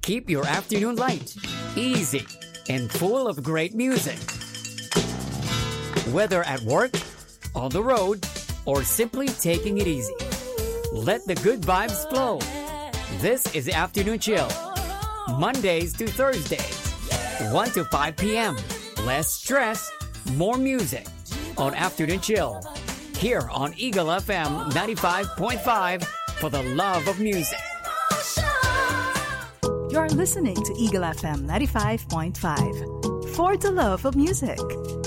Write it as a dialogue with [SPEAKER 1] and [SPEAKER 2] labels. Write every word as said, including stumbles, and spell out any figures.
[SPEAKER 1] Keep your afternoon light, easy, and full of great music. Whether at work, on the road, or simply taking it easy, let the good vibes flow. This is Afternoon Chill, Mondays to Thursdays, one to five p.m. Less stress, more music on Afternoon Chill, here on Eagle F M ninety-five point five for the love of music.
[SPEAKER 2] You're listening to Eagle F M ninety-five point five for the love of music.